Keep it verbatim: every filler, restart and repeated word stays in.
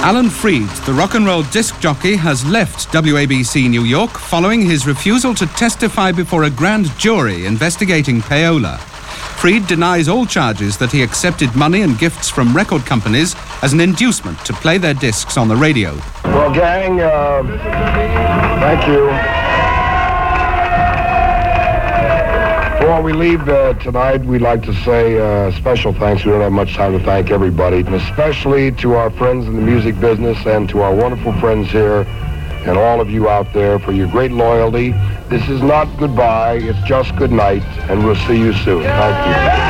Alan Freed, the rock and roll disc jockey, has left W A B C New York following his refusal to testify before a grand jury investigating payola. Freed denies all charges that he accepted money and gifts from record companies as an inducement to play their discs on the radio. Well, gang, uh, thank you. Before we leave uh, tonight, we'd like to say uh, special thanks. We don't have much time to thank everybody, and especially to our friends in the music business and to our wonderful friends here and all of you out there for your great loyalty. This is not goodbye, it's just good night, and we'll see you soon. Thank you.